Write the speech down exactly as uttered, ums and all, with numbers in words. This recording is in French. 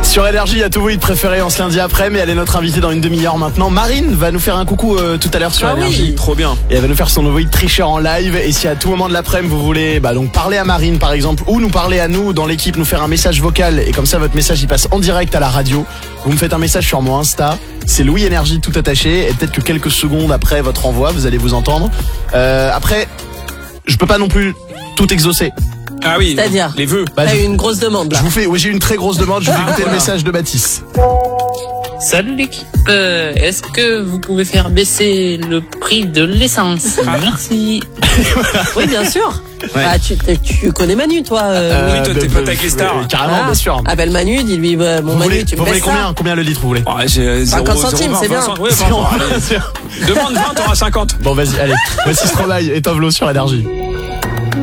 Sur Énergie, il y a tous vos hits préférés en ce lundi après, mais elle est notre invitée dans une demi-heure maintenant. Marine va nous faire un coucou euh, tout à l'heure sur ah Énergie. Oui. Trop bien. Et elle va nous faire son nouveau hit Tricheur en live. Et si à tout moment de l'après-midi vous voulez bah, donc parler à Marine par exemple, ou nous parler à nous dans l'équipe, nous faire un message vocal, et comme ça votre message il passe en direct à la radio, vous me faites un message sur mon Insta, c'est Louis Énergie tout attaché, et peut-être que quelques secondes après votre envoi vous allez vous entendre. euh, Après, je peux pas non plus tout exaucer. Ah oui, c'est-à-dire les vœux. T'as Bah, eu une grosse demande là. Je vous fais, oui, j'ai une très grosse demande. Je vais écouter le message de Baptiste. Salut l'équipe, euh, est-ce que vous pouvez faire baisser le prix de l'essence? Merci. Oui, bien sûr. Ouais. Ah, tu, tu connais Manu, toi. Euh, Euh, oui, toi, t'es de- pote avec les stars. euh, Carrément, voilà. bien sûr. Appelle Manu, dis-lui, bah, mon Vous Manu, voulez, tu me vous voulez baisses combien, ça. combien le litre vous voulez? Ah, j'ai zéro, cinquante zéro, centimes, vingt, c'est bien. vingt, ouais, bon, allez. Demande vingt, t'auras cinquante. Bon, vas-y, allez. Voici Stromae et Tovlo sur Énergie.